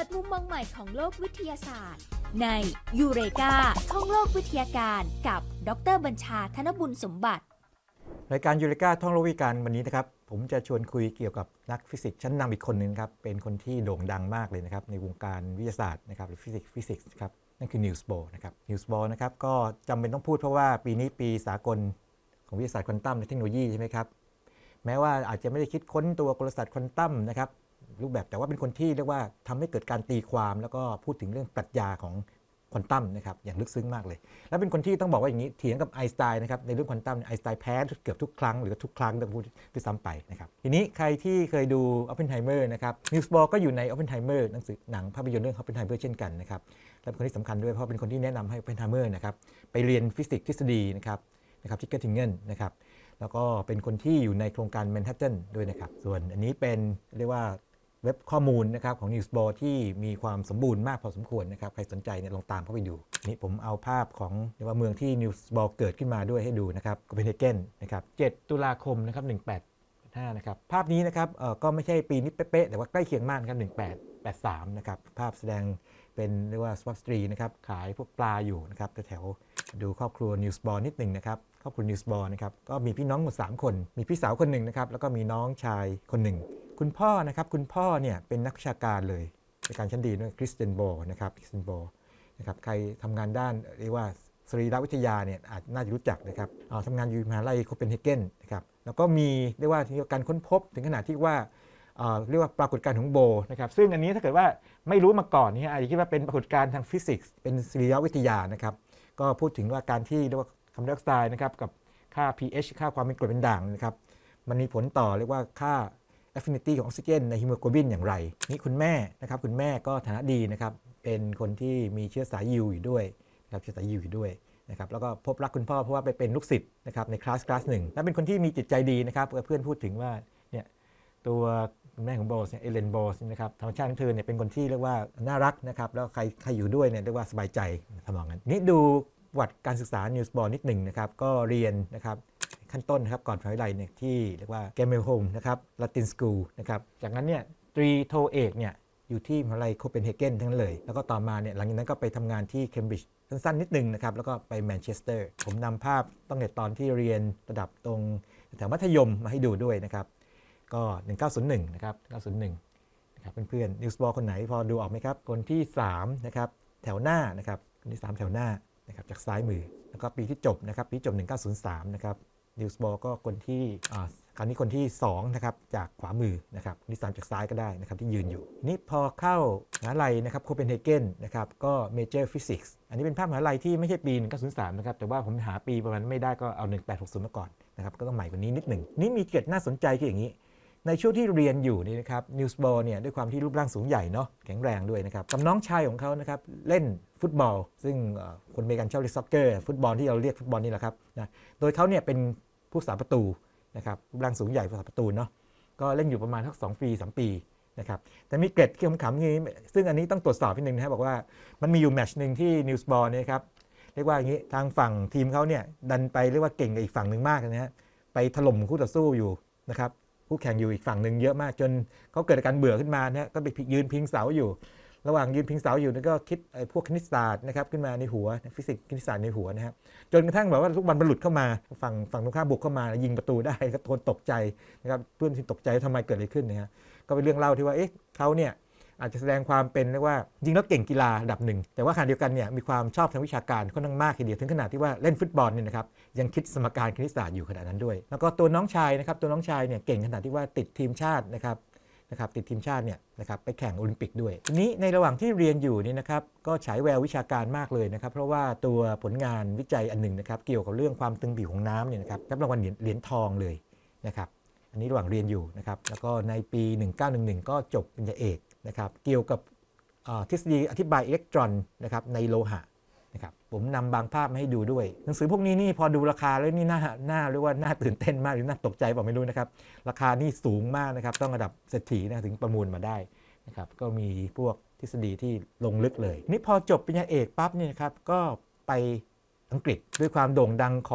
ดมุมมองใหม่ของโลกวิทยาศาสตร์ในยูเรกาท่องโลกวิทยาการกับดร.บัญชา ธนบุญสมบัติรายการยูเรกาท่องโลกวิทยาการวันนี้นะครับผมจะชวนคุยเกี่ยวกับนักฟิสิกส์ชั้นนำอีกคนหนึ่งครับเป็นคนที่โด่งดังมากเลยนะครับในวงการวิทยาศาสตร์นะครับหรือฟิสิกส์ครับนั่นคือนิวส์บอร์นะครับนิวส์บอร์นะครับก็จำเป็นต้องพูดเพราะว่าปีนี้ปีสากลของวิทยาศาสตร์ควอนตัมและเทคโนโลยีใช่ไหมครับแม้ว่าอาจจะไม่ได้คิดค้นตัวกลศาสตร์ควอนตัมนะครับรูปแบบแต่ว่าเป็นคนที่เรียกว่าทำให้เกิดการตีความแล้วก็พูดถึงเรื่องปรัชญาของควอนตัมนะครับอย่างลึกซึ้งมากเลยและเป็นคนที่ต้องบอกว่าอย่างนี้เถียงกับไอน์สไตน์นะครับในเรื่องควอนตัมไอน์สไตน์แพ้เกือบทุกครั้งหรือทุกครั้งต้องพูดด้วยซ้ำไปนะครับทีนี้ใครที่เคยดูออปเพนไฮเมอร์นะครับนิวส์บอร์ก็อยู่ในออปเพนไฮเมอร์หนังภาพยนตร์เรื่องออปเพนไฮเมอร์เช่นกันนะครับและเป็นคนที่สำคัญด้วยเพราะเป็นคนที่แนะนำให้ออปเพนไฮเมอร์นะครับไปเรียนฟิสิกส์ทฤษฎีนะครับที่เกตติงเกนนะครับแล้วก็เป็นคนที่อยู่ในโครงการแมนฮัตตันด้วยนะครับส่วนอันนี้เป็นเรียกว่าเว็บข้อมูลนะครับของ Newsboard ที่มีความสมบูรณ์มากพอสมควรนะครับใครสนใจเนี่ยลองตามเข้าไปดูนี่ผมเอาภาพของเรียกว่าเมืองที่ Newsboard เกิดขึ้นมาด้วยให้ดูนะครับโคเปนเฮเกนนะครับ7 ตุลาคมนะครับ1885นะครับภาพนี้นะครับก็ไม่ใช่ปีนี้เป๊ะๆแต่ว่าใกล้เคียงมากนะครับ1883นะครับภาพแสดงเป็นเรียกว่าสวอปสตรีนะครับขายพวกปลาอยู่นะครับแถวดูครอบครัว Newsboard นิดหนึ่งนะครับครอบครัว Newsboard นะครับก็มีพี่น้องหมด3คนมีพี่สาวคนหนึ่งนะครับแล้วก็มีน้องชายคนหนึ่งคุณพ่อนะครับคุณพ่อเนี่ยเป็นนักวิชาการเลยในการชั้นดีด้วยคริสเตียนบอร์นะครับนะครับใครทำงานด้านเรียกว่าสรีรวิทยาเนี่ยอาจน่าจะรู้จักนะครับทำงานอยู่มหาวิทยาลัยโคเปนเฮเกนนะครับแล้วก็มีเรียกว่าการค้นพบถึงขนาดที่ว่าเรียกว่าปรากฏการณ์ของโบนะครับซึ่งอันนี้ถ้าเกิดว่าไม่รู้มาก่อนนี่อาจจะคิดว่าเป็นปรากฏการณ์ทางฟิสิกส์เป็นสรีรวิทยานะครับก็พูดถึงว่าการที่เรียกว่าคาร์บอนไดออกไซด์นะครับกับค่า pH ค่าความเป็นกรดเป็นด่างนะครับมันมีผลต่อเรียกว่าค่าaffinity ของออกซิเจนในฮีโมโกลบินอย่างไรนี่คุณแม่นะครับคุณแม่ก็ฐานะดีนะครับเป็นคนที่มีเชื้อสายยิวอยู่ด้วยนะครับเชื้อสายยิวอยู่ด้วยนะครับแล้วก็พบรักคุณพ่อเพราะว่าไปเป็นลูกศิษย์นะครับในคลาสหนึ่งและเป็นคนที่มีจิตใจดีนะครับเพื่อนพูดถึงว่าเนี่ยตัวแม่ของโบสเนี่ยเอเลนโบสนะครับธรรมชาติของเธอเนี่ยเป็นคนที่เรียกว่าน่ารักนะครับแล้วใครอยู่ด้วยเนี่ยเรียกว่าสบายใจทำนองนั้นนี่ดูประวัติการศึกษา Newsboard นิดหนึ่งนะครับก็เรียนนะครับขั้นต้นนะครับก่อนมหาวิทยาลัยเนี่ยที่เรียกว่าแกมเมลโฮมนะครับลาตินสคูลนะครับจากนั้นเนี่ยตรีโทเอกเนี่ยอยู่ที่มหาวิทยาลัยโคเปนเฮเกนทั้งนั้นเลยแล้วก็ต่อมาเนี่ยหลังจากนั้นก็ไปทำงานที่เคมบริดจ์สั้นๆนิดนึงนะครับแล้วก็ไปแมนเชสเตอร์ผมนำภาพตั้งแต่ตอนที่เรียนระดับตรงแถวมัธยมมาให้ดูด้วยนะครับก็1901นะครับ1901นะครับเพื่อนๆนิวส์บอร์คนไหนพอดูออกไหมครับคนที่3นะครับแถวหน้านะครับคนที่3แถวหน้านะครับจากซ้ายมือแล้วก็ปีที่จบนะครับปีจบ1903นะครับนิวส์บอร์ก็คนที่คราวนี้คนที่2นะครับจากขวามือนะครับคนที่3จากซ้ายก็ได้นะครับที่ยืนอยู่นี่พอเข้ามหาวิทยาลัยนะครับโคเปนเฮเกนนะครับก็เมเจอร์ฟิสิกส์อันนี้เป็นภาพมหาวิทยาลัยที่ไม่ใช่ปี1903นะครับแต่ว่าผมหาปีประมาณไม่ได้ก็เอา1860มาก่อนนะครับก็ต้องใหม่กว่านี้นิดหนึ่งนี่มีเกร็ดน่าสนใจคืออย่างนี้ในช่วงที่เรียนอยู่นี่นะครับนิวส์บอร์เนี่ยด้วยความที่รูปร่างสูงใหญ่เนาะแข็งแรงด้วยนะครับกับน้องชายของเขานะครับเล่นฟุตบอลซึ่งคนอเมริกันชอบเรียกซ็อกเกอร์ฟุตบอลที่เราเรียกฟุตบอลนี่แหละครับนะโดยเขาเนี่ยเป็นผู้รักษาประตูนะครับรูปร่างสูงใหญ่ผู้รักษาประตูเนาะก็เล่นอยู่ประมาณสัก2 ปี 3 ปีนะครับแต่มีเกร็ดที่ขำๆนี้ซึ่งอันนี้ต้องตรวจสอบนิดนึงนะครับบอกว่ามันมีอยู่แมตช์นึงที่นิวส์บอร์เนี่ยครับเรียกว่าอย่างนี้ทางฝั่งทีมเขาเนี่ยดันไปเรียกว่าเก่งกับอีกฝั่งหนึ่งมากนะฮะไปถล่มคู่ต่อสู้อยู่นะครับคู่แข่งอยู่อีกฝั่งหนึ่งเยอะมากจนเขาเกิดอาการเบื่อขึ้นมานะก็ไปยืนพิงเสาอยู่ระหว่างยืนพิงเสาอยู่นี่ก็คิดพวกคณิตศาสตร์นะครับขึ้นมาในหัวฟิสิกส์คณิตศาสตร์ในหัวนะฮะจนกระทั่งแบบว่าลูกบอลมันหลุดเข้ามาฝั่งตรงข้ามบุกเข้ามายิงประตูได้ก็โดนตกใจนะครับเพื่อนที่ตกใจทำไมเกิดอะไรขึ้นนะฮะก็เป็นเรื่องเล่าที่ว่าเขาเนี่ยอาจจะแสดงความเป็นเรียกว่าจริงแล้วเก่งกีฬาระดับหนึ่งแต่ว่าขณะเดียวกันเนี่ยมีความชอบทางวิชาการค่อนข้างมากทีเดียวถึงขนาดที่ว่าเล่นฟุตบอลเนี่ยนะครับยังคิดสมการคณิตศาสตร์อยู่ขนาดนั้นด้วยแล้วก็ตัวน้องชายนะครับตัวน้องชายเนี่ยเก่งขนาดที่ว่าติดทีมชาตินะครับติดทีมชาติเนี่ยนะครับไปแข่งโอลิมปิกด้วยทีนี้ในระหว่างที่เรียนอยู่นี่นะครับก็ฉายแวววิชาการมากเลยนะครับเพราะว่าตัวผลงานวิจัยอันหนึ่งนะครับเกี่ยวกับเรื่องความตึงผิวของน้ำเนี่ยนะครับรับรางวัลเหรียญทองเลยนะครับอันนี้ระหว่างเรียนอยู่นะครับแล้วก็ในปี1911ก็จบปริญญาเอกนะครับเกี่ยวกับทฤษฎีอธิบายอิเล็กตรอนนะครับในโลหะนะครับผมนำบางภาพมาให้ดูด้วยหนังสือพวกนี้นี่พอดูราคาแล้วนี่น่าเรียกว่าน่าตื่นเต้นมากหรือน่าตกใจบอกไม่รู้นะครับราคานี่สูงมากนะครับต้องระดับเศรษฐีนะถึงประมูลมาได้นะครับก็มีพวกทฤษฎีที่ลงลึกเลยนี่พอจบปริญญาเอกปั๊บเนี่ยนะครับก็ไปอังกฤษด้วยความโด่งดังของ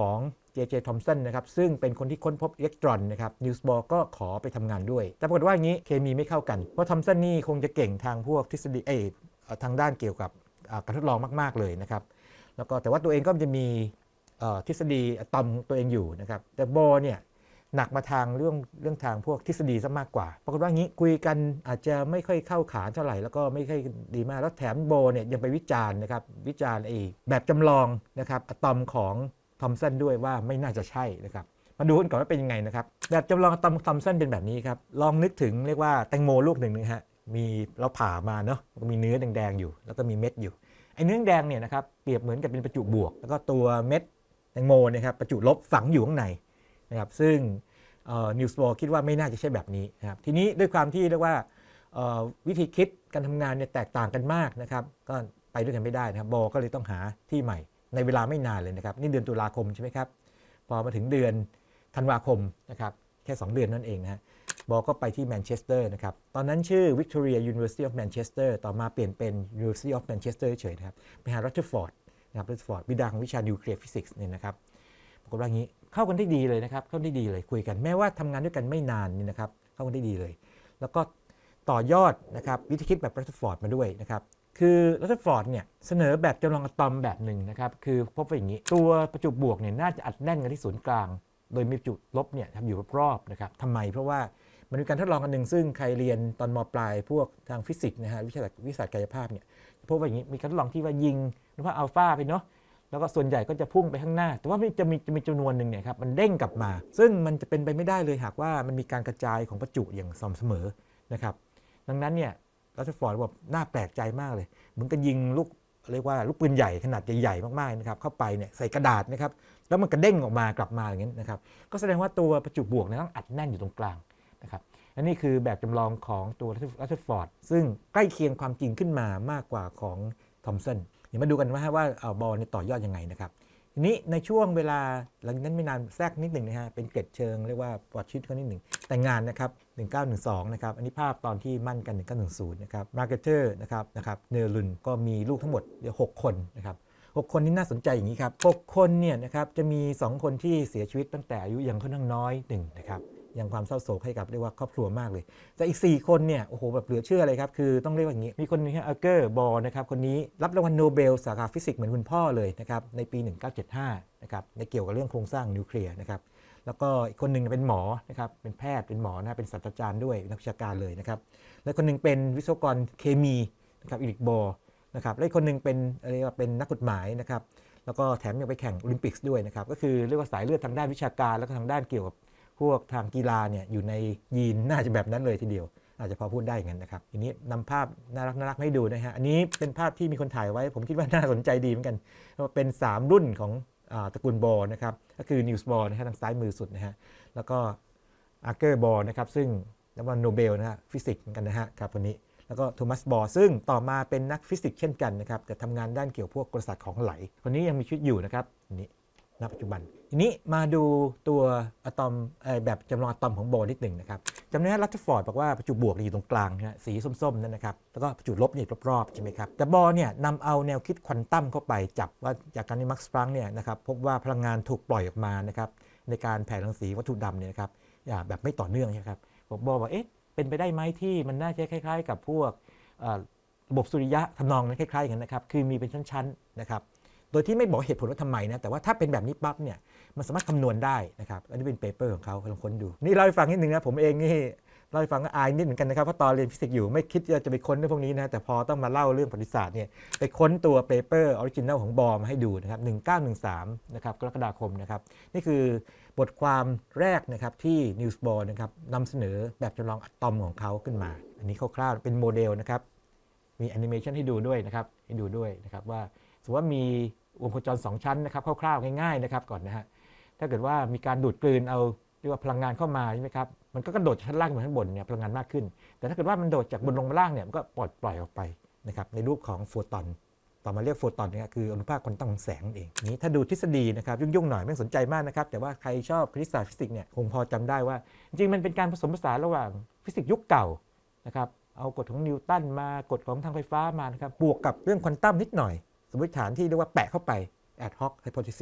J.J. Thomson นะครับซึ่งเป็นคนที่ค้นพบอิเล็กตรอนนะครับนิวส์บอร์ก็ขอไปทำงานด้วยแต่ปรากฏว่าอย่างนี้เคมีไม่เข้ากันเพราะทอมสันนี่คงจะเก่งทางพวกทฤษฎีทางด้านเกี่ยวกับการทดลองมากๆเลยนะครับแล้วก็แต่ว่าตัวเองก็จะมีทฤษฎีอะตอมตัวเองอยู่นะครับแต่โบเนี่ยหนักมาทางเรื่องทางพวกทฤษฎีซะมากกว่าปรากฏว่างี้คุยกันอาจจะไม่ค่อยเข้าขาเท่าไหร่แล้วก็ไม่ค่อยดีมากแล้วแถมโบเนี่ยยังไปวิจารณ์นะครับวิจารณ์แบบจำลองนะครับอะตอมของทอมสันด้วยว่าไม่น่าจะใช่นะครับมาดูกันก่อนว่าเป็นยังไงนะครับแบบจำลองอะตอมทอมสันเป็นแบบนี้ครับลองนึกถึงเรียกว่าแตงโมลูกหนึ่งนะฮะมีเราผ่ามาเนาะก็มีเนื้อแดงๆอยู่แล้วก็มีเม็ดอยู่ไอ้เนื้อแดงเนี่ยนะครับเปรียบเหมือนกับเป็นประจุบวกแล้วก็ตัวเม็ดแตงโมนะครับประจุลบฝังอยู่ข้างในนะครับซึ่งนิวส์บอร์คิดว่าไม่น่าจะใช่แบบนี้นะครับทีนี้ด้วยความที่เรียกว่าวิธีคิดการทำงานเนี่ยแตกต่างกันมากนะครับก็ไปด้วยกันไม่ได้นะครับบอก็เลยต้องหาที่ใหม่ในเวลาไม่นานเลยนะครับนี่เดือนตุลาคมใช่ไหมครับพอมาถึงเดือนธันวาคมนะครับแค่2 เดือนนั่นเองนะฮะบอก็ไปที่แมนเชสเตอร์นะครับตอนนั้นชื่อ Victoria University of Manchester ต่อมาเปลี่ยนเป็น University of Manchester เฉยๆนะครับไปหารัตเทอร์ฟอร์ดนะครับรัตเทอร์ฟอร์ดบิดาของวิชานิวเคลียร์ฟิสิกส์เนี่ยนะครับปรากฏว่างี้เข้ากันได้ดีเลยนะครับเข้าได้ดีเลยคุยกันแม้ว่าทำงานด้วยกันไม่นานนี่นะครับเข้ากันได้ดีเลยแล้วก็ต่อยอดนะครับวิธีคิดแบบรัตเทอร์ฟอร์ดมาด้วยนะครับคือรัตเทอร์ฟอร์ดเนี่ยเสนอแบบจำลองอะตอมแบบหนึ่งนะครับคือพบว่าอย่างนี้ตัวประจุบวกเนี่ยน่าจะอัดแน่นกันที่ศูนย์กลางโดยมีประจุลบเนี่ยอยู่รอบๆนะครับทำไมเพราะว่ามันมีการทดลองอันหนึ่งซึ่งใครเรียนตอนม.ปลายพวกทางฟิสิกส์นะฮะวิชาศาสตร์กายภาพเนี่ยพบว่าอย่างนี้มีการทดลองที่ว่ายิงหรือว่าอัลฟาไปเนาะแล้วก็ส่วนใหญ่ก็จะพุ่งไปข้างหน้าแต่ว่าจะมีจำนวนหนึ่งเนี่ยครับมันเด้งกลับมาซึ่งมันจะเป็นไปไม่ได้เลยหากว่ามันมีการกระจายของประจุอย่างสม่ำเสมอนะครับดังนั้นเนี่ยรัตเทอร์ฟอร์ดบอกน่าแปลกใจมากเลยเหมือนกับยิงลูกเรียกว่าลูกปืนใหญ่ขนาดใหญ่ๆมากๆนะครับเข้าไปเนี่ยใส่กระดาษนะครับแล้วมันกระเด้งออกมากลับมาอย่างนี้นะครับก็แสดงว่าตัวประจุบวกเนี่ยต้องอัดแน่นอยู่ตรงกลางนะครับอันนี้คือแบบจำลองของตัวรัตเทอร์ฟอร์ดซึ่งใกล้เคียงความจริงขึ้นมามากกว่าของทอมสันเดี๋ยวมาดูกันว่าบอลต่อยอดยังไงนะครับทีนี้ในช่วงเวลาหลังนั้นไม่นานแทรกนิดหนึ่งนะฮะเป็นเกร็ดเชิงเรียกว่าประวัติชีวิตเขานิดหนึ่งแต่งงานนะครับ1912นะครับอันนี้ภาพตอนที่มั่นกัน1910นะครับมาร์เกเตอร์นะครับเนอร์ลุนก็มีลูกทั้งหมด6 คนนะครับ6 คนนี้น่าสนใจอย่างนี้ครับ6 คนเนี่ยนะครับจะมี2 คนที่เสียชีวิตตั้งแต่อายุยังค่อนข้างน้อย1นะครับยังความเศร้าโศกให้กับเรียกว่าครอบครัวมากเลยแต่อีก4 คนเนี่ยโอ้โหแบบเหลือเชื่อเลยครับคือต้องเรียกว่าอย่างนี้มีคนนึงอัลเกอร์บอลนะครับคนนี้รับรางวัลโนเบลสาขาฟิสิกส์เหมือนคุณพ่อเลยนะครับในปี1975นะครับในเกี่ยวกับเรื่องโครงสร้างนิวเคลียร์นะครับแล้วก็อีกคนหนึ่งเป็นหมอนะครับเป็นแพทย์เป็นหมอนะเป็นศาสตราจารย์ด้วยนักวิชาการเลยนะครับและคนหนึ่งเป็นวิศวกรเคมีนะครับอีริกบอลนะครับและอีกคนหนึ่งเป็นอะไรว่าเป็นนักกฎหมายนะครับแล้วก็แถมยังไปแข่งโอลิมปิกส์ด้วยนะครับก็คือเรียกว่าสายเลือดทางด้านวิชาการแล้วก็ทางด้านเกี่ยวกับพวกทางกีฬาเนี่ยอยู่ในยีนน่าจะแบบนั้นเลยทีเดียวอาจจะพอพูดได้อย่างนั้นนะครับทีนี้นำภาพน่ารักให้ดูนะฮะอันนี้เป็นภาพที่มีคนถ่ายไว้ผมคิดว่าน่าสนใจดีเหมือนกันเป็น3 รุ่นของตระกูลบอลนะครับก็คือนิวส์บอลนะฮะทางซ้ายมือสุดนะฮะแล้วก็อาร์เกอร์บอลนะครับซึ่งรางวัลโนเบลนะฮะฟิสิกส์เหมือนกันนะฮะครับคนนี้แล้วก็โทมัสบอลซึ่งต่อมาเป็นนักฟิสิกส์เช่นกันนะครับแต่ทำงานด้านเกี่ยวพวกกลศาสตร์ของไหลคนนี้ยังมีชีวิตอยู่นะครับนี้ณปัจจุบันทีนี้มาดูตัวอะตอมแบบจำลองอะตอมของโบนิดหนึ่งนะครับจำได้รัตเทอร์ฟอร์ดบอกว่าประจุบวกอยู่ตรงกลางนะสีส้มๆนั่นนะครับแล้วก็ประจุลบอยู่รอบๆใช่ไหมครับแต่บอเนี่ยนำเอาแนวคิดควอนตัมเข้าไปจับว่าจากการที่มาร์คส์พลังก์เนี่ยนะครับพบว่าพลังงานถูกปล่อยออกมานะครับในการแผ่รังสีวัตถุดำเนี่ยนะครับแบบไม่ต่อเนื่องใช่ครับผมบอกว่าเป็นไปได้ไหมที่มันน่าจะคล้ายๆกับพวกระบบสุริยะทำนองนั้นคล้ายๆอย่างนั้นนะครับคือมีเป็นชั้นๆนะครับโดยที่ไม่บอกเหตุผลว่าทำไมนะแต่ว่าถ้าเป็นแบบนี้ปั๊บเนี่ยมันสามารถคำนวณได้นะครับอันนี้เป็นเปเปอร์ของเขาลองค้นดูนี่เล่าให้ฟังนิดนึงนะผมเองนี่เล่าให้ฟังก็อายนิดเหมือนกันนะครับเพราะตอนเรียนฟิสิกส์อยู่ไม่คิดจะไปค้นเรื่องพวกนี้นะแต่พอต้องมาเล่าเรื่องประวัติศาสตร์เนี่ยไปค้นตัวเปเปอร์ออริจินัลของบอลมาให้ดูนะครับ1913นะครับกรกฎาคมนะครับนี่คือบทความแรกนะครับที่นิวส์บอลนะครับนำเสนอแบบจำลองอะตอมของเขาขึ้นมาอันนี้คร่าวๆเป็นโมเดลนะครับมีแอนิเมชันให้ดูด้วยนะครับว่าสมมติว่ามีวงโคจร2 ชั้นนะครับคร่าวๆง่ายๆนะครับก่อนนะฮะถ้าเกิดว่ามีการดูดกลืนเอาเรียกว่าพลังงานเข้ามาใช่ไหมครับมันก็กระโดดจากชั้นล่างมาชั้นบนเนี่ยพลังงานมากขึ้นแต่ถ้าเกิดว่ามันโดดจากบนลงมาล่างเนี่ยมันก็ปล่อยออกไปนะครับในรูปของโฟตอนต่อมาเรียกโฟตอนเนี่ยคืออนุภาคควอนตัมของแสงนั่นเองนี้ถ้าดูทฤษฎีนะครับยุ่งๆหน่อยไม่สนใจมากนะครับแต่ว่าใครชอบคณิตศาสตร์ฟิสิกส์เนี่ยคงพอจำได้ว่าจริงๆมันเป็นการผสมผสานระหว่างฟิสิกส์ยุคเก่านะครับเอากฎของนิวตันมากฎของทางไฟฟ้ามานะครับบวกกับเรื่องควอนตัมนิดหน่อยสมมติฐานที่เรียกว่าแปะเข้าไปad hoc hypothesis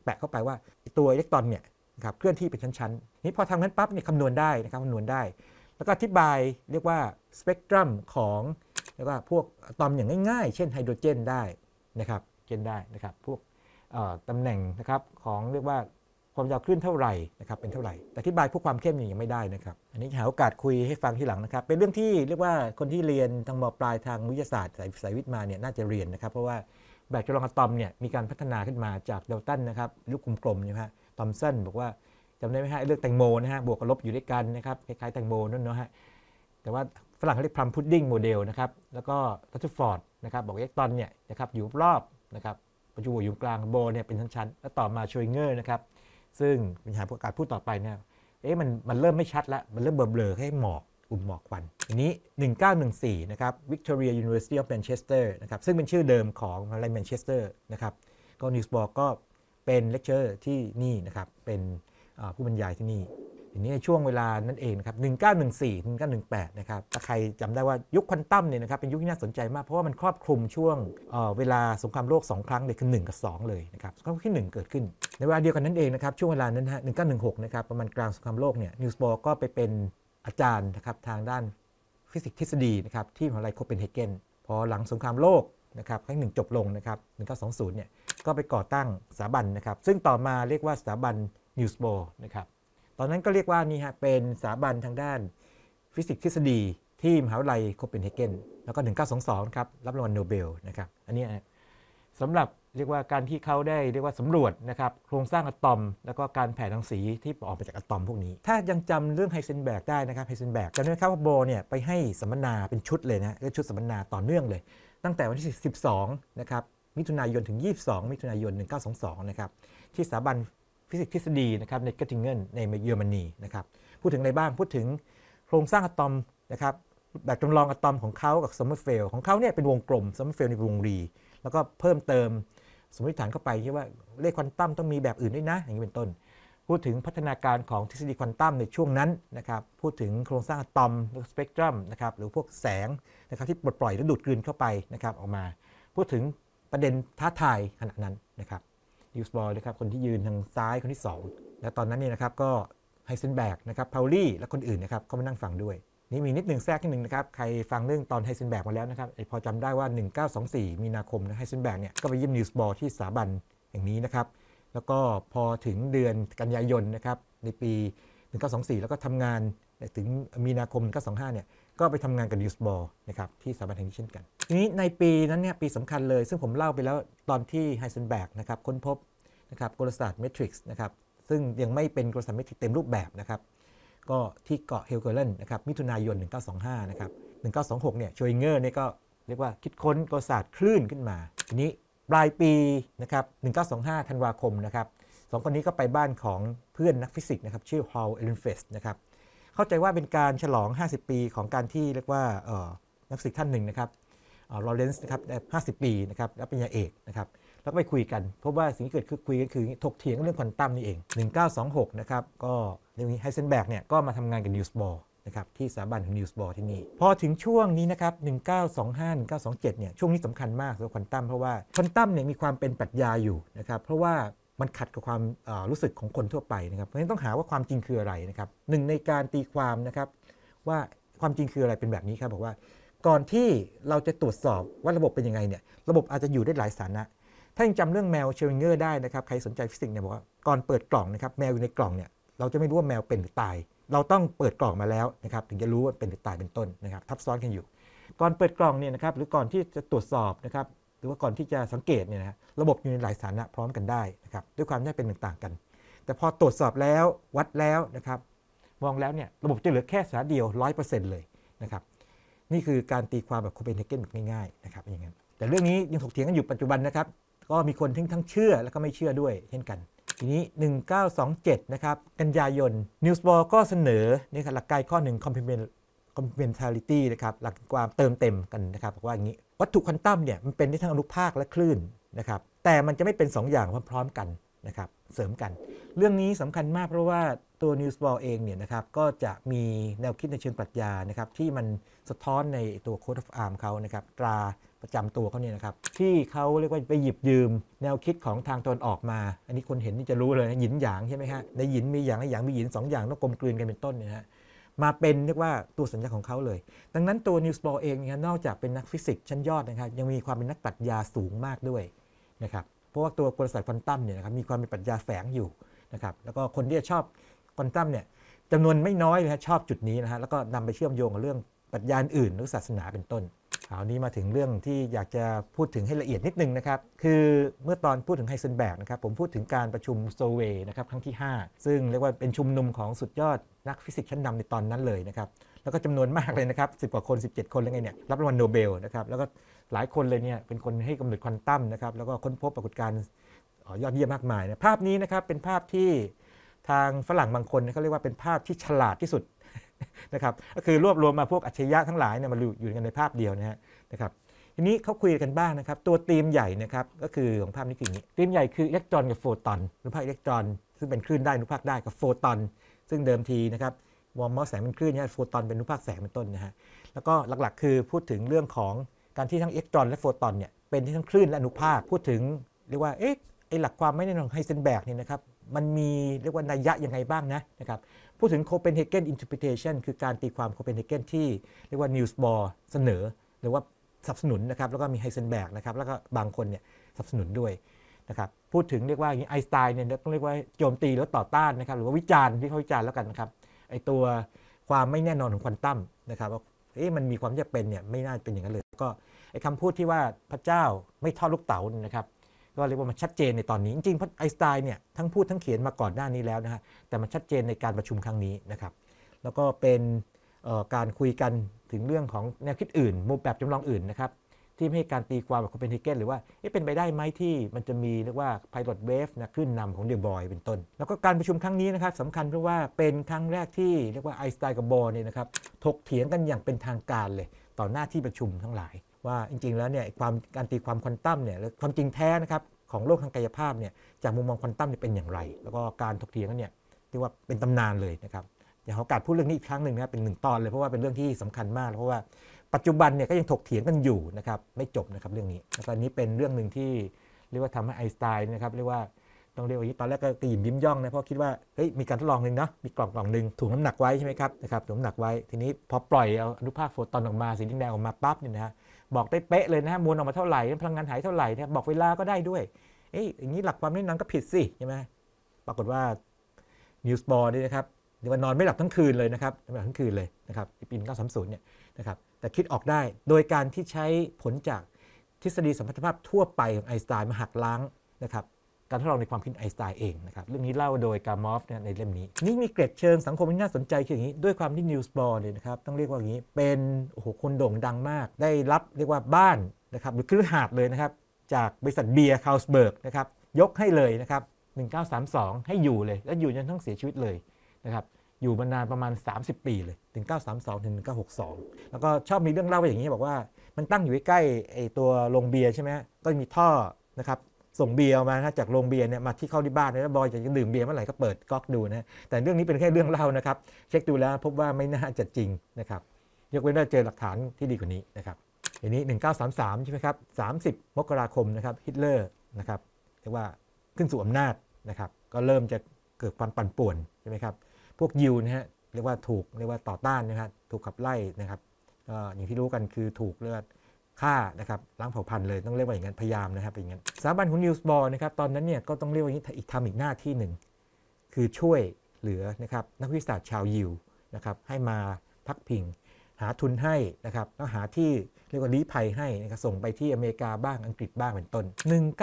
แปะเข้าไปว่าตัวอิเล็กตรอนเนี่ยนะครับเคลื่อนที่เป็นชั้นๆนี้พอทำนั้นปั๊บเนี่ยคำนวณได้นะครับคำนวณได้แล้วก็อธิบายเรียกว่าสเปกตรัมของเรียกว่าพวกอะตอมอย่างง่ายๆเช่นไฮโดรเจนได้นะครับเช่นได้นะครับพวกตำแหน่งนะครับของเรียกว่าความยาวคลื่นเท่าไหร่นะครับเป็นเท่าไหร่แต่อธิบายพวกความเข้มยังไม่ได้นะครับอันนี้หาโอกาสคุยให้ฟังทีหลังนะครับเป็นเรื่องที่เรียกว่าคนที่เรียนทางม.ปลายทางวิทยาศาสตร์สายวิทย์มาเนี่ยน่าจะเรียนนะครับเพราะว่าแบบจำลองอะตอมเนี่ยมีการพัฒนาขึ้นมาจากดัลตันนะครับลูกกลมๆใช่ไหมฮะทอมสันบอกว่าจำได้ไหมฮะเรื่องแตงโมนะฮะบวกกับลบอยู่ด้วยกันนะครับคล้ายๆแตงโมนั่นเนาะฮะแต่ว่าฝรั่งเขาเรียกพลัมพุดดิ้งโมเดลนะครับแล้วก็รัตเทอร์ฟอร์ดนะครับบอกอิเล็กตรอนเนี่ยนะครับอยู่รอบนะครับประจุอยู่กลางโบเนี่ยเป็นชั้นๆแล้วต่อมาโชยเงอร์นะครับซึ่งเป็นหาโอกาสพูดต่อไปเนี่ยมันเริ่มไม่ชัดแล้วมันเริ่มเบลอๆให้หมอกกลุ่มหมอกควันทีนี้1914นะครับ Victoria University of Manchester นะครับซึ่งเป็นชื่อเดิมของมหาวิทยาลัยแมนเชสเตอร์นะครับก็นิวส์บอร์ก็เป็นเลคเชอร์ที่นี่นะครับเป็นผู้บรรยายที่นี่ทีนี้ในช่วงเวลานั่นเองนะครับ1914ถึง1918นะครับถ้าใครจำได้ว่ายุคควอนตัมเนี่ยนะครับเป็นยุคที่น่าสนใจมากเพราะว่ามันครอบคลุมช่วงเวลาสงครามโลก2ครั้งเลยคือ1กับ2เลยนะครับสงครามโลกที่1เกิดขึ้นในเวลาเดียวกันนั่นเองนะครับช่วงเวลานั้นฮะ1916นะครับประมาณกลางสงครามโลกเนี่ยนิวส์บอร์ก็ไปเป็นอาจารย์นะครับทางด้านฟิสิกส์ทฤษฎีนะครับที่มหาวิทยาลัยโคเปนเฮเกนพอหลังสงครามโลกนะครับครั้งหนึ่งจบลงนะครับ1920เนี่ยก็ไปก่อตั้งสถาบันนะครับซึ่งต่อมาเรียกว่าสถาบันนิวส์บอร์นะครับตอนนั้นก็เรียกว่านี่ฮะเป็นสถาบันทางด้านฟิสิกส์ทฤษฎีที่มหาวิทยาลัยโคเปนเฮเกนแล้วก็1922ครับรับรางวัลโนเบลนะครับอันนี้สำหรับเรียกว่าการที่เขาได้เรียกว่าสำรวจนะครับโครงสร้างอะตอมแล้วก็การแผ่รังสีที่ออกมาจากอะตอมพวกนี้ถ้ายังจำเรื่องไฮเซนเบิร์กได้นะครับไฮเซนเบิร์กจำได้ไหมครับว่าโบเนี่ยไปให้สัมมนาเป็นชุดเลยนะชุดสัมมนาต่อเนื่องเลยตั้งแต่วันที่12นะครับมิถุนายนถึง22มิถุนายน1922นะครับที่สถาบันฟิสิกส์ทฤษฎีนะครับในเกตติงเกนในเยอรมนีนะครับพูดถึงอะไรบ้างพูดถึงโครงสร้างอะตอมนะครับแบบจำลองอะตอมของเขากับซัมเมอร์เฟลของเขาเนี่ยเป็นวงกลมซัมเมอร์เฟลในวงรีแล้วก็เพิ่มเติมสมมติฐานเข้าไปที่ว่าเลขควอนตัมต้องมีแบบอื่นด้วยนะอย่างนี้เป็นต้นพูดถึงพัฒนาการของทฤษฎีควอนตัมในช่วงนั้นนะครับพูดถึงโครงสร้างอะตอมสเปกตรัมนะครับหรือพวกแสงนะครับที่ปลดปล่อยและดูดกลืนเข้าไปนะครับออกมาพูดถึงประเด็นท้าทายขณะนั้นนะครับนิวส์บอร์นะครับคนที่ยืนทางซ้ายคนที่2และตอนนั้นเนี่ยนะครับก็ไฮเซนเบิร์กนะครับพาวลี่และคนอื่นนะครับเขามานั่งฟังด้วยนี่มีนิดหนึ่งแทรกนิดหนึ่งนะครับใครฟังเรื่องตอนไฮเซนเบิร์กมาแล้วนะครับพอจำได้ว่า1924มีนาคมนะไฮเซนเบิร์กเนี่ยก็ไปเยี่ยมนิวส์บอร์ที่สถาบันอย่างนี้นะครับแล้วก็พอถึงเดือนกันยายนนะครับในปี1924แล้วก็ทำงานถึงมีนาคม1925เนี่ยก็ไปทำงานกับนิวส์บอร์นะครับที่สถาบันแห่งนี้เช่นกันทีนี้ในปีนั้นเนี่ยปีสำคัญเลยซึ่งผมเล่าไปแล้วตอนที่ไฮเซนเบิร์กนะครับค้นพบนะครับกลศาสตร์เมทริกซ์นะครับซึ่งยังไม่เป็นกลศาสตร์เมทริกซ์เต็มรูปแบบนะครับก็ที่เกาะเฮลเกอร์เลนนะครับมิถุนายน1925นะครับ1926เนี่ยโชยเงอร์เนี่ยก็เรียกว่าคิดค้นกลศาสตร์คลื่นขึ้นมาทีนี้ปลายปีนะครับ1925ธันวาคมนะครับ2คนนี้ก็ไปบ้านของเพื่อนนักฟิสิกส์นะครับชื่อฮอล เอเลนเฟสนะครับเข้าใจว่าเป็นการฉลอง50ปีของการที่เรียกว่านักฟิสิกส์ท่านหนึ่งนะครับลอเรนซ์นะครับ50ปีนะครับรับปริญญาเอกนะครับแล้วก็ไปคุยกันพบว่าสิ่งที่เกิดขึ้นคุยกันคือถกเถียงเรื่องควอนตัมนี่เอง1926นะครับก็เรื่องนี้ไฮเซนเบิร์กเนี่ยก็มาทำงานกับนิวส์บอร์นะครับที่สถาบันของนิวส์บอร์ที่นี่พอถึงช่วงนี้นะครับ1925 1927เนี่ยช่วงนี้สำคัญมากสำหรับควอนตัมเพราะว่าควอนตัมเนี่ยมีความเป็นปรัชญาอยู่นะครับเพราะว่ามันขัดกับความรู้สึกของคนทั่วไปนะครับเพราะฉะนั้นต้องหาว่าความจริงคืออะไรนะครับหนึ่งในการตีความนะครับว่าความจริงคืออะไรเป็นแบบนี้ครับบอกว่าก่อนที่เราจะตรวจสอบว่าระบบเป็นยังไงเนี่ยระบบอาจจะอยู่ได้หลายสถานะถ้ายังจำเรื่องแมวเชลลิงเกอร์ได้นะครับใครสนใจฟิสิกส์เนี่ยบอกว่าก่อนเปิดกล่องนะครับแมวอยู่ในกล่องเนี่ยเราจะไม่รู้ว่าแมวเป็นหรือตายเราต้องเปิดกล่องมาแล้วนะครับถึงจะรู้ว่าเป็นหรือตายเป็นต้นนะครับทับซ้อนกันอยู่ก่อนเปิดกล่องเนี่ยนะครับหรือก่อนที่จะตรวจสอบนะครับหรือว่าก่อนที่จะสังเกตเนี่ยนะระบบอยู่ในหลายสถานะพร้อมกันได้นะครับด้วยความที่เป็นต่างๆกันแต่พอตรวจสอบแล้ววัดแล้วนะครับมองแล้วเนี่ยระบบจะเหลือแค่สถานะเดียว 100% เลยนะครับนี่คือการตีความแบบโคเปนเฮเกนแบบง่ายๆนะครับอย่างนั้นแต่เรื่องนี้ยังถกเถียงกันอยู่ปัจจุบันนะครับก็มีคนทั้งเชื่อและก็ไม่เชื่อด้วยเช่นกันทีนี้1927นะครับกันยายนนิวส์บอร์ก็เสนอนี่ครับหลักการข้อหนึ่ง complementarity นะครับหลักความเติมเต็มกันนะครับบอกว่าอย่างนี้วัตถุควอนตัมเนี่ยมันเป็นได้ทั้งอนุภาคและคลื่นนะครับแต่มันจะไม่เป็น2 อย่างพร้อมๆกันนะครับเสริมกันเรื่องนี้สำคัญมากเพราะว่าตัว Niels Bohr เองเนี่ยนะครับก็จะมีแนวคิดในเชิงปรัชญานะครับที่มันสะท้อนในตัว Coat of Arms เขานะครับตราประจำตัวเขาเนี่ยนะครับที่เขาเรียกว่าไปหยิบยืมแนวคิดของทางตะวันออกมาอันนี้คนเห็นนี่จะรู้เลยนะหยินหยางใช่ไหมฮะในหยินมีหยางในหยางมีหยิน2อย่างต้องกลมกลืนกันเป็นต้นเนี่ยฮะมาเป็นเรียกว่าตัวสัญญาของเขาเลยดังนั้นตัว Niels Bohr เองเนี่ยนอกจากเป็นนักฟิสิกส์ชั้นยอดนะครับยังมีความเป็นนักปรัชญาสูงมากด้วยนะครับเพราะว่าตัวกลศาสตร์ควอนตัมเนี่ยนะครับมีความเป็นปรัชญาแฝงอยู่นะครับแล้วก็คนที่ชอบควอนตัมเนี่ยจำนวนไม่น้อยเลยชอบจุดนี้นะฮะแล้วก็นำไปเชื่อมโยงกับเรื่องปรัชญาอื่นหรือศาสนาเป็นต้นคราวนี้มาถึงเรื่องที่อยากจะพูดถึงให้ละเอียดนิดนึงนะครับคือเมื่อตอนพูดถึงไฮเซนเบิร์กนะครับผมพูดถึงการประชุมโซเวย์นะครับครั้งที่5ซึ่งเรียกว่าเป็นชุมนุมของสุดยอดนักฟิสิกส์ชั้นนำในตอนนั้นเลยนะครับแล้วก็จำนวนมากเลยนะครับ10 กว่าคน17 คนอะไรเงี้ยรับรางวัลโนเบลนะครับแล้วก็หลายคนเลยเนี่ยเป็นคนให้กำเนิดควอนตัมนะครับแล้วก็ค้นพบปรากฏการณ์ยอดเยี่ยมมากมายนะภาพนี้นะครับเป็นภาพที่ทางฝรั่งบางคนเขาเรียกว่าเป็นภาพที่ฉลาดที่สุดนะครับก็คือรวบรวมมาพวกอัจฉริยะทั้งหลายเนี่ยมาอยู่กันในภาพเดียวนะครับทีนี้เขาคุยกันบ้างนะครับตัวธีมใหญ่นะครับก็คือของภาพนี้คืออย่างนี้ธีมใหญ่คืออิเล็กตรอนกับโฟตอนอนุภาคอิเล็กตรอนซึ่งเป็นคลื่นได้อนุภาคได้กับโฟตอนซึ่งเดิมทีนะครับมองแสงเป็นคลื่นเนี่ยโฟตอนเป็นอนุภาคแสงเป็นต้นนะฮะแล้วก็หลักๆคือพูดถึงเรื่องของการที่ทั้งอิเล็กตรอนและโฟตอนเนี่ยเป็นทั้งคลื่นและอนุภาคพูดถึงเรียกว่าไอ้หลักความไม่แน่นอนของไฮเซนเบิร์กเนี่ยนะครับมันมีเรียกว่านัยยะยังไงบ้างนะครับพูดถึง Copenhagen Interpretation คือการตีความ Copenhagen ที่เรียกว่า Niels Bohr เสนอหรือว่าสนับสนุนนะครับแล้วก็มีไฮเซนเบิร์กนะครับแล้วก็บางคนเนี่ยสนับสนุนด้วยนะครับพูดถึงเรียกว่าอย่างนี้ไอน์สไตน์เนี่ยต้องเรียกว่าโจมตีหรือต่อต้านนะครับหรือว่าวิจารณ์ที่เขาวิจารณ์แล้วกันนะครับไอตัวความไม่แน่นอนของควอนตัมนะครับว่ามันมีความที่จะเป็นเนี่ยไม่น่าเป็นอย่างนั้นเลยก็ไอคำพูดที่ว่าพระเจ้าไม่ทอดลูกเต๋านะครับก็เรียกว่ามันชัดเจนในตอนนี้จริงๆไอน์สไตน์เนี่ยทั้งพูดทั้งเขียนมาก่อนหน้านี้แล้วนะฮะแต่มันชัดเจนในการประชุมครั้งนี้นะครับแล้วก็เป็นการคุยกันถึงเรื่องของแนวคิดอื่นมุมแบบจำลองอื่นนะครับที่ให้การตีความแบบโคเปนเฮเกนหรือว่าเป็นไปได้ไหมที่มันจะมีเรียกว่าไพลอตเวฟนะคลื่นนำของเดอบอยเป็นต้นแล้วก็การประชุมครั้งนี้นะครับสำคัญเพราะว่าเป็นครั้งแรกที่เรียกว่าไอน์สไตน์กับบอร์เนี่ยนะครับถกเถียงกันอย่างเป็นทางการเลยต่อหน้าที่ประชุมทั้งหลายว่าจริงๆแล้วเนี่ยการตีความควอนตัมเนี่ยความจริงแท้นะครับของโลกทางกายภาพเนี่ยจากมุมมองควอนตัมเป็นอย่างไรแล้วก็การถกเถียงกันเนี่ยเรียกว่าเป็นตำนานเลยนะครับอยากขอโอกาสพูดเรื่องนี้อีกครั้งหนึ่งนะครับเป็น1 ตอนเลยเพราะว่าเป็นเรื่องที่สำคัญมากเพราะว่าปัจจุบันเนี่ยก็ยังถกเถียงกันอยู่นะครับไม่จบนะครับเรื่องนี้แล้วก็นี้เป็นเรื่องหนึ่งที่เรียกว่าทำให้ไอน์สไตน์นะครับเรียกว่าต้องเรียกว่าตอนแรกก็กระหยิมยิ้มย่องนะเพราะคิดว่ามีการทดลองหนึ่งเนาะมีกล่องหนึ่งถ่วงน้ำหนักไว้ใช่ไหมครับนะครับถ่วงน้ำหนักไว้ทีนี้พอปล่อยเอาอนุภาคโฟตอนออกมาสีแดงออกมาปั๊บเนี่ยนะฮะบอกได้เป๊ะเลยนะมวลออกมาเท่าไหร่พลังงานหายเท่าไหร่เนี่ยบอกเวลาก็ได้ด้วยอย่างนี้หลักความแน่นอนก็ผิดสิใช่ไหมปรากฏว่านิวส์บอร์นี่นะครับเดี๋ยวนอนไม่หลับทั้งคืนเลยนะครับไม่หลับทั้งคืนเลยนะครับปี1930เนี่ยนะครับแต่คิดออกได้โดยการที่ใช้ผลจากทฤษฎีสัมพัทธภาพทั่วไปของไอน์สไตน์มาหักล้างนะครับการทดลองในความคิดไอน์สไตน์เองนะครับเรื่องนี้เล่าโดยกามอฟในเล่มนี้นี่มีเกร็ดเชิงสังคมที่น่าสนใจคืออย่างนี้ด้วยความที่นิวส์บอร์เนี่ยนะครับต้องเรียกว่าอย่างนี้เป็นคนโด่งดังมากได้รับเรียกว่าบ้านนะครับหรือคฤหาสน์เลยนะครับจากบริษัทเบียร์คาร์ลสเบิร์กนะครับยกให้เลยนะครับ1932ให้อยู่เลยและอยู่จนทั้งเสียชีวิตเลยนะครับอยู่มานานประมาณ30 ปีเลยถึง1932ถึง1962แล้วก็ชอบมีเรื่องเล่าอย่างนี้บอกว่ามันตั้งอยู่ใกล้ไอ้ตัวโรงเบียร์ใช่ไหมก็มีท่อนะครับส่งเบียร์มาจากโรงเบียร์เนี่ยมาที่เข้าที่บ้านแล้วบอยจะดื่มเบียร์เมื่อไหร่ก็เปิดก๊อกดูนะแต่เรื่องนี้เป็นแค่เรื่องเล่านะครับเช็คดูแล้วพบว่าไม่น่าจะจริงนะครับยกเว้นว่าเจอหลักฐานที่ดีกว่านี้นะครับทีนี้1933ใช่ไหมครับ30 มกราคมนะครับฮิตเลอร์นะครับเรียกว่าขึ้นสู่อำนาจนะครับก็เริ่มจะเกิดความปั่นป่วนใช่ไหมครับพวกยิวนะฮะเรียกว่าต่อต้านนะครับถูกขับไล่นะครับก็อย่างที่รู้กันคือถูกเรียกฆ่านะครับล้างเผ่าพันธุ์เลยต้องเรียกว่าอย่างนั้นพยายามนะครับเป็นอย่างนั้นสถาบันของนิวส์บอร์นะครับตอนนั้นเนี่ยก็ต้องเรียกว่าทำอีกหน้าที่หนึ่งคือช่วยเหลือนะครับนักวิทยาศาสตร์ชาวยิวนะครับให้มาพักพิงหาทุนให้นะครับแล้วหาที่เรียกว่าลี้ภัยให้นะครับส่งไปที่อเมริกาบ้างอังกฤษบ้างเป็นต้น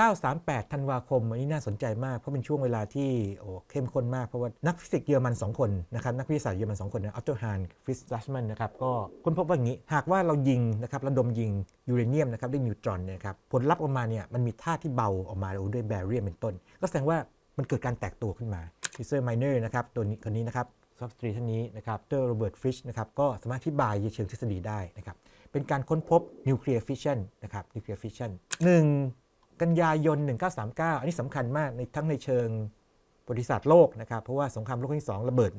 1938 ธันวาคมอันนี้น่าสนใจมากเพราะเป็นช่วงเวลาที่เข้มข้นมากเพราะว่านักฟิสิกส์เยอรมัน2 คนนะครับนักวิทยาศาสตร์เยอรมัน2 คนนะออตโตฮานฟริตซ์ดัชมันนะครับก็ค้นพบว่าอย่างนี้หากว่าเรายิงนะครับระดมยิงยูเรเนียมนะครับด้วยนิวตรอนเนี่ยครับผลลัพธ์ออกมาเนี่ยมันมีธาตุที่เบาออกมาด้วยแบเรียมเป็นต้นก็แสดงว่ามันเกิดการแตกตัวขึ้นมาฟิเซอร์ไมเนอร์นะครับตัวนี้คนนี้นะครับซอฟต์สตรีท่านนี้นะครับดรโรเบิร์ตฟริชนะครับก็สามารถอธิบายเชิงทฤษฎีได้นะครับเป็นการค้นพบนิวเคลียร์ฟิชชันนะครับนิวเคลียร์ฟิชชัน1 กันยายน 1939 อันนี้สำคัญมากทั้งในเชิงประวัติศาสตร์โลกนะครับเพราะว่าสงครามโลกครั้งที่ 2 ระเบิด